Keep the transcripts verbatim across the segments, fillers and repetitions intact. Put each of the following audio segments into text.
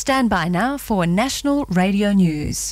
Stand by now for National Radio News.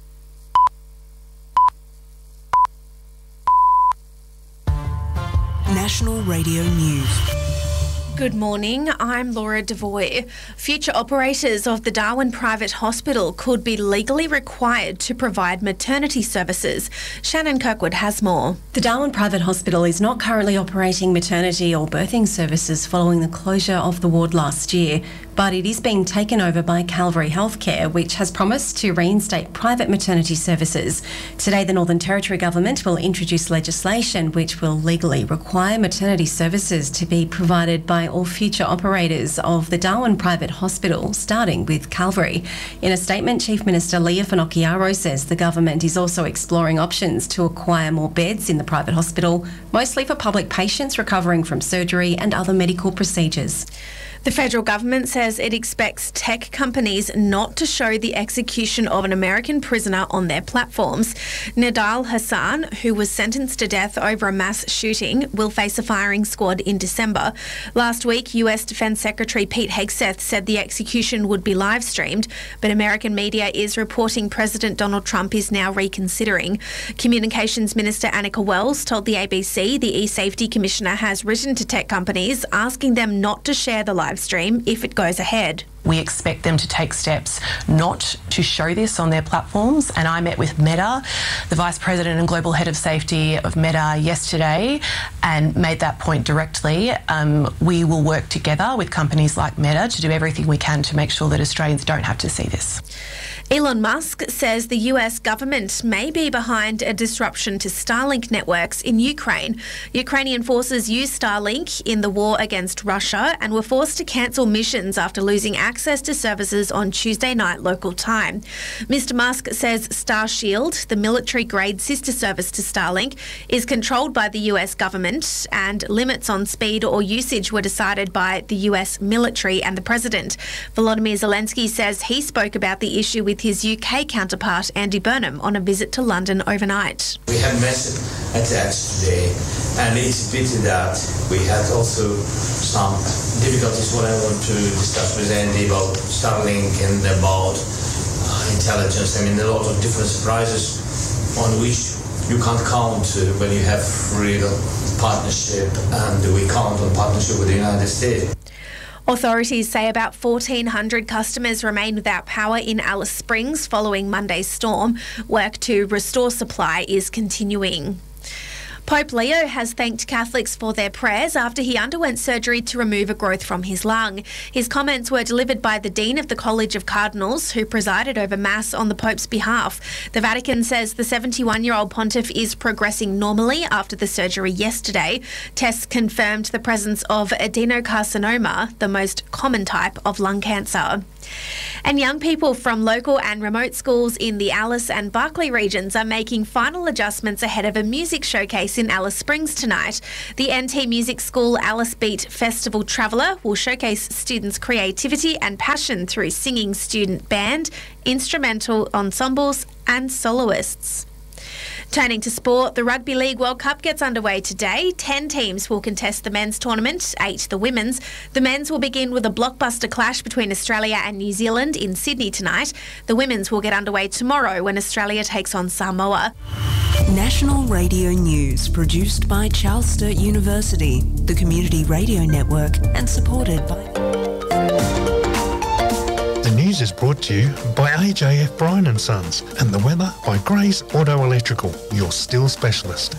National Radio News. Good morning, I'm Laura Devoy. Future operators of the Darwin Private Hospital could be legally required to provide maternity services. Shannon Kirkwood has more. The Darwin Private Hospital is not currently operating maternity or birthing services following the closure of the ward last year, but it is being taken over by Calvary Healthcare, which has promised to reinstate private maternity services. Today, the Northern Territory Government will introduce legislation which will legally require maternity services to be provided by all future operators of the Darwin Private Hospital, starting with Calvary. In a statement, Chief Minister Leah Finocchiaro says the government is also exploring options to acquire more beds in the private hospital, mostly for public patients recovering from surgery and other medical procedures. The federal government says it expects tech companies not to show the execution of an American prisoner on their platforms. Nidal Hassan, who was sentenced to death over a mass shooting, will face a firing squad in December. Last week, U S Defence Secretary Pete Hegseth said the execution would be live-streamed, but American media is reporting President Donald Trump is now reconsidering. Communications Minister Annika Wells told the A B C the e-Safety Commissioner has written to tech companies asking them not to share the live stream if it goes ahead. We expect them to take steps not to show this on their platforms, and I met with Meta, the Vice President and Global Head of Safety of Meta, yesterday and made that point directly. Um, we will work together with companies like Meta to do everything we can to make sure that Australians don't have to see this. Elon Musk says the U S government may be behind a disruption to Starlink networks in Ukraine. Ukrainian forces used Starlink in the war against Russia and were forced to cancel missions after losing access to services on Tuesday night local time. Mister Musk says Starshield, the military-grade sister service to Starlink, is controlled by the U S government, and limits on speed or usage were decided by the U S military and the president. Volodymyr Zelensky says he spoke about the issue with his U K counterpart Andy Burnham on a visit to London overnight. We had massive attacks today, and it's a pity that we had also some difficulties. What I want to discuss with Andy about Starlink and about uh, intelligence. I mean, a lot of different surprises on which you can't count uh, when you have real partnership, and we count on partnership with the United States. Authorities say about fourteen hundred customers remain without power in Alice Springs following Monday's storm. Work to restore supply is continuing. Pope Leo has thanked Catholics for their prayers after he underwent surgery to remove a growth from his lung. His comments were delivered by the Dean of the College of Cardinals, who presided over Mass on the Pope's behalf. The Vatican says the seventy-one-year-old pontiff is progressing normally after the surgery yesterday. Tests confirmed the presence of adenocarcinoma, the most common type of lung cancer. And young people from local and remote schools in the Alice and Barkly regions are making final adjustments ahead of a music showcase in Alice Springs tonight. The N T Music School Alice Beat Festival Traveller will showcase students' creativity and passion through singing student band, instrumental ensembles and soloists. Turning to sport, the Rugby League World Cup gets underway today. Ten teams will contest the men's tournament, eight the women's. The men's will begin with a blockbuster clash between Australia and New Zealand in Sydney tonight. The women's will get underway tomorrow when Australia takes on Samoa. National Radio News, produced by Charles Sturt University, the Community Radio Network, and supported by... The news is brought to you by A J F Bryan and Sons, and the weather by Gray's Auto Electrical, your steel specialist.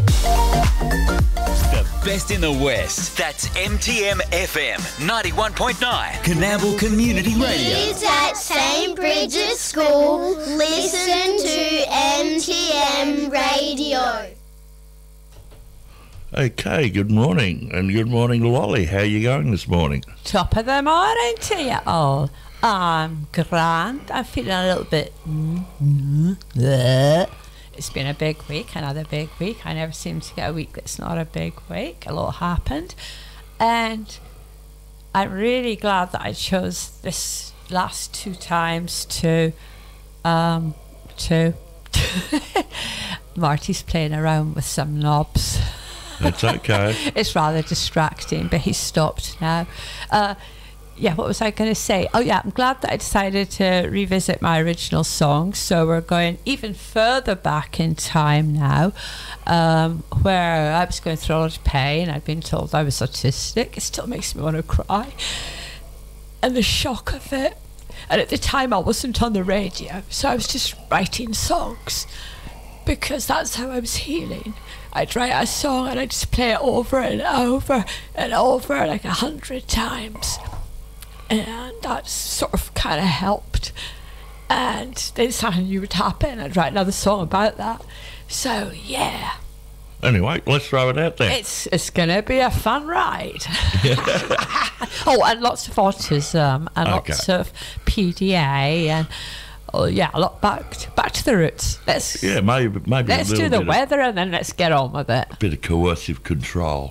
The best in the West. That's M T M F M ninety-one point nine, Coonamble Community Radio. Kids at Saint Bridget's School listen to M T M Radio. Okay, good morning, and good morning, Lolly. How are you going this morning? Top of the morning to you all. I'm grand. I'm feeling a little bit... It's been a big week, another big week. I never seem to get a week that's not a big week. A lot happened. And I'm really glad that I chose this last two times to... Um, to... Marty's playing around with some knobs. It's okay. It's rather distracting, but he's stopped now. Uh, yeah, what was I going to say? Oh, yeah, I'm glad that I decided to revisit my original song. So we're going even further back in time now, um, where I was going through a lot of pain. I'd been told I was autistic. It still makes me want to cry. And the shock of it. And at the time, I wasn't on the radio, so I was just writing songs because that's how I was healing. I'd write a song and I'd just play it over and over and over like a hundred times. And that sort of kind of helped. And then something new would happen. I'd write another song about that. So, yeah. Anyway, let's throw it out there. It's it's going to be a fun ride. Oh, and lots of autism and Okay. lots of P D A and, oh, yeah, a lot back to, back to the roots. Let's, Yeah, maybe maybe let's a little do the bit weather and then let's get on with it. Of, bit of coercive control.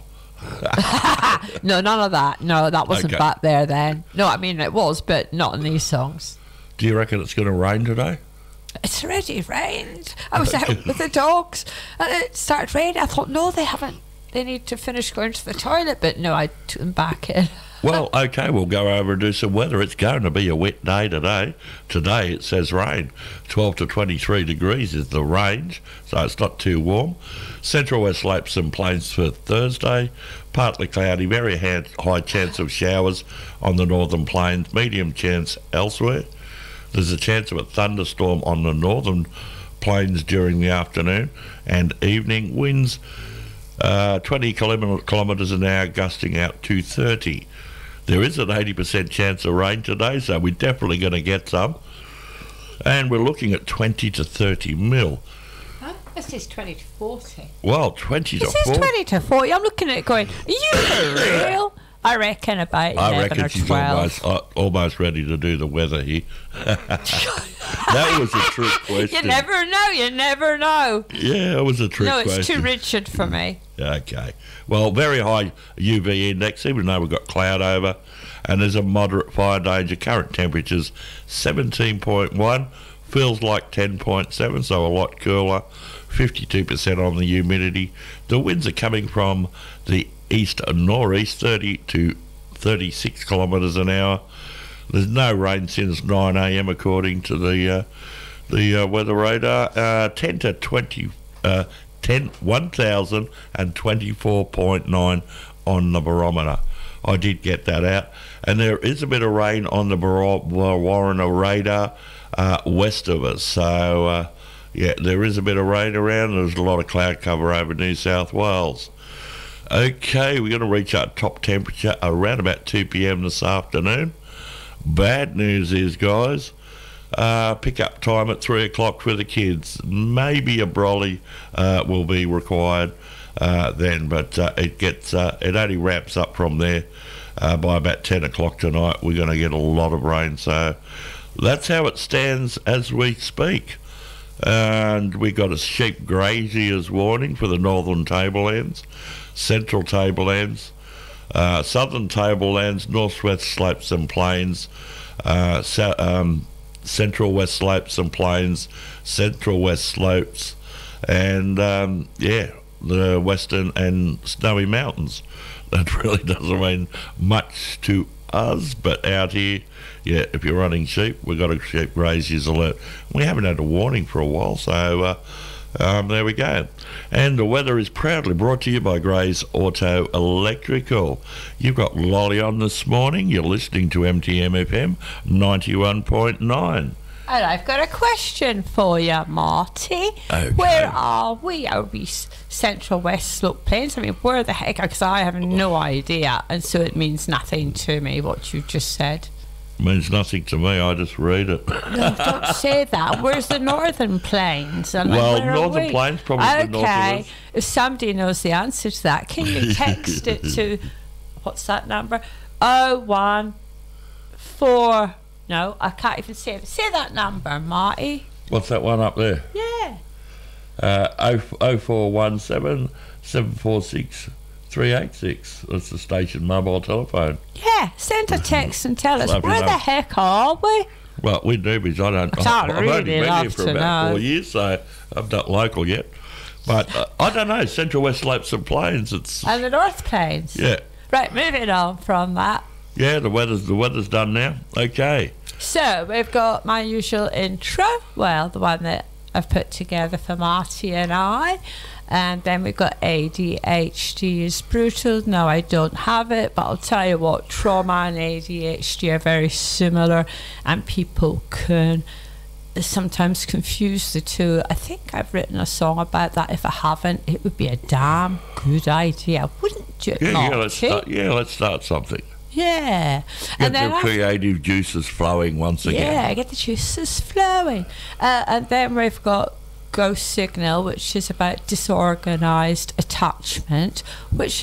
No, none of that. No, that wasn't Okay. back there then. No, I mean, it was, but not in these songs. Do you reckon it's going to rain today? It's already rained. I was out with the dogs and it started raining. I thought, no, they haven't. They need to finish going to the toilet. But no, I took them back in. Well, okay, we'll go over and do some weather. It's going to be a wet day today. Today it says rain. twelve to twenty-three degrees is the range, so it's not too warm. Central West slopes and plains for Thursday. Partly cloudy, very ha- high chance of showers on the northern plains, medium chance elsewhere. There's a chance of a thunderstorm on the northern plains during the afternoon and evening. Winds uh, twenty kilometres an hour, gusting out to thirty. There is an eighty percent chance of rain today, so we're definitely going to get some. And we're looking at twenty to thirty mil. Huh? This is twenty to forty. Well, twenty This to is forty. twenty to forty. I'm looking at it going, are you for real? I reckon about I eleven reckon or she's twelve. almost, uh, almost ready to do the weather here. That was a trick question. You never know. You never know. Yeah, it was a trick No, it's question. too rigid for me. Okay. Well, very high U V index, even though we've got cloud over, and there's a moderate fire danger. Current temperature's seventeen point one, feels like ten point seven, so a lot cooler. fifty-two percent on the humidity. The winds are coming from the east and northeast, thirty to thirty-six kilometres an hour. There's no rain since nine a m according to the uh, the uh, weather radar. Uh, ten to twenty, uh, ten, one thousand twenty-four point nine on the barometer. I did get that out. And there is a bit of rain on the Bar- Warriner radar uh, west of us. So, uh, yeah, there is a bit of rain around. There's a lot of cloud cover over New South Wales. Okay, we're going to reach our top temperature around about two p m this afternoon. Bad news is, guys, uh, pick-up time at three o'clock for the kids. Maybe a brolly uh, will be required uh, then, but uh, it gets uh, it only ramps up from there. Uh, by about ten o'clock tonight, we're going to get a lot of rain. So that's how it stands as we speak. And we got a sheep grazier's warning for the northern tablelands, central tablelands, uh, southern tablelands, northwest slopes and plains, uh, so, um, central west slopes and plains, central west slopes, and um, yeah, the western and snowy mountains. That really doesn't mean much to us, but out here, yeah, if you're running sheep, we've got a sheep grazier's alert. We haven't had a warning for a while, so uh, um, there we go. And the weather is proudly brought to you by Gray's Auto Electrical. You've got Lolly on this morning. You're listening to M T M F M ninety-one point nine. And I've got a question for you, Marty. Okay. Where are we? Are we s- Central West Slope Plains? I mean, where the heck? Because I have no idea, and so it means nothing to me what you just said. Means nothing to me. I just read it. No, don't say that. Where's the Northern Plains? And like, Well, where are Northern we? Plains probably north of Okay. us. If somebody knows the answer to that, can you text it to what's that number? Oh one four. No, I can't even say it. Say that number, Marty. What's that one up there? Yeah. Uh, oh four one seven, seven four six, three eight six. That's the station mobile telephone. Yeah, send a text and tell us, Lovely where the enough. heck are we? Well, we newbies, I don't. I'd I've only really been here love for to about know. four years, so I'm not local yet. But uh, I don't know. Central West Slopes and Plains. It's And the North Plains. yeah. Right, moving on from that. Yeah, the weather's the weather's done now. Okay. So we've got my usual intro, well, the one that I've put together for Marty and I, and then we've got A D H D is brutal. No, I don't have it, but I'll tell you what, trauma and A D H D are very similar, and people can sometimes confuse the two. I think I've written a song about that. If I haven't, it would be a damn good idea, wouldn't you? Yeah, Marty? yeah, let's start, yeah, let's start something. Yeah. Get And then the after- creative juices flowing once again. Yeah, get the juices flowing. Uh, and then we've got Ghost Signal, which is about disorganised attachment, which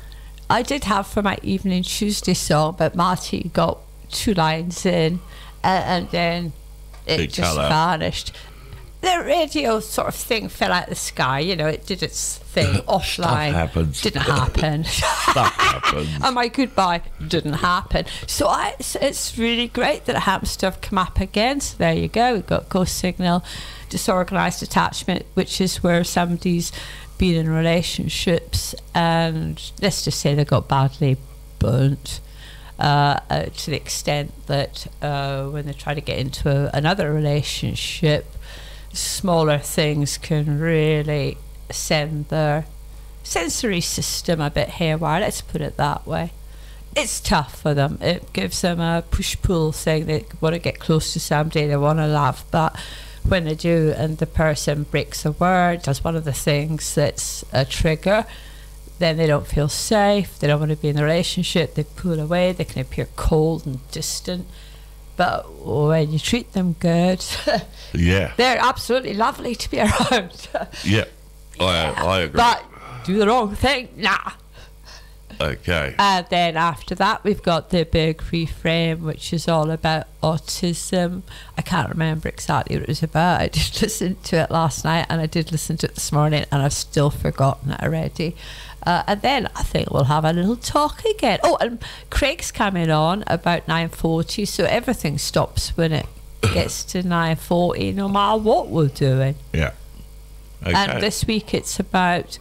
I did have for my Evening Tuesday song, but Marty got two lines in, uh, and then it It just cut out. vanished. The radio sort of thing fell out of the sky, you know, it did its thing offline. happens. Didn't happen. Stuff happens. And my goodbye didn't happen. So I, it's, it's really great that it happens to have come up again. So there you go. We've got Ghost Signal, disorganised attachment, which is where somebody's been in relationships and let's just say they got badly burnt. Uh, uh, to the extent that uh, when they try to get into a, another relationship, smaller things can really send their sensory system a bit haywire, let's put it that way. It's tough for them. It gives them a push-pull thing. They want to get close to somebody, they want to love, but when they do and the person breaks a word, does one of the things that's a trigger, then they don't feel safe, they don't want to be in a relationship, they pull away, they can appear cold and distant. But when you treat them good, Yeah. they're absolutely lovely to be around. Yeah. I I agree. But do the wrong thing, nah. Okay. And then after that, we've got the big reframe, which is all about autism. I can't remember exactly what it was about. I did listen to it last night, and I did listen to it this morning, and I've still forgotten it already. Uh, and then I think we'll have a little talk again. Oh, and Craig's coming on about nine forty, so everything stops when it gets to nine forty, no matter what we're doing. Yeah. Okay. And this week it's about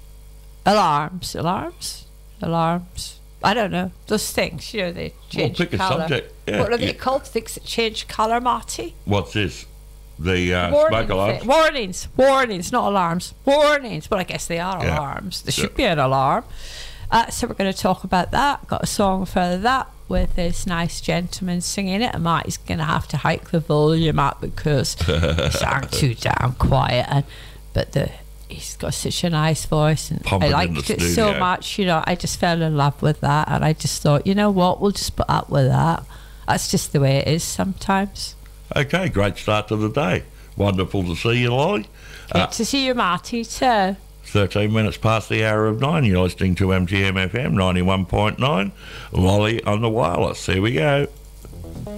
alarms. Alarms? Alarms? I don't know. Those things, you know, they change pick a colour. subject. Yeah, What are yeah. they called? Things that change colour, Marty? What's this? The uh, Warning smoke alarms? thi- Warnings. Warnings, not alarms. Warnings. Well, I guess they are Yeah. alarms. There Yeah. should be an alarm. Uh, so we're going to talk about that. Got a song for that with this nice gentleman singing it. And Marty's going to have to hike the volume up because it sounds too damn quiet. And But the he's got such a nice voice, and Pumping I in liked the it so studio. much. You know, I just fell in love with that, and I just thought, you know what, we'll just put up with that. That's just the way it is sometimes. Okay, great start to the day. Wonderful to see you, Lolly. Good Uh, to see you, Marty, too. thirteen minutes past the hour of nine. You're listening to M T M F M ninety-one point nine. Lolly on the wireless. Here we go.